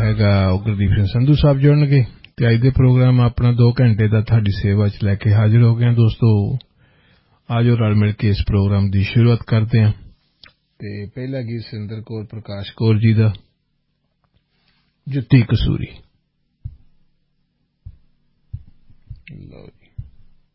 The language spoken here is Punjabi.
ਹੈਗਾ ਉਹ ਗੁਰਦੀਪ ਸਿੰਘ ਸੰਧੂ ਸਾਹਿਬ ਜੁੜਨਗੇ ਤੇ ਅੱਜ ਦੇ ਪ੍ਰੋਗਰਾਮ ਆਪਣਾ 2 ਘੰਟੇ ਦਾ ਤੁਹਾਡੀ ਸੇਵਾ 'ਚ ਲੈ ਕੇ ਹਾਜ਼ਰ ਹੋ ਗਏ ਹਾਂ ਦੋਸਤੋ। ਆਜੋ ਰਲ ਮਿਲ ਕੇ ਇਸ ਪ੍ਰੋਗਰਾਮ ਦੀ ਸ਼ੁਰੂਆਤ ਕਰਦੇ ਹਾਂ ਤੇ ਪਹਿਲਾ ਗੀਤ ਸਿੰਦਰ ਕੌਰ ਪ੍ਰਕਾਸ਼ ਕੌਰ ਜੀ ਦਾ ਜੁੱਤੀ ਕਸੂਰੀ।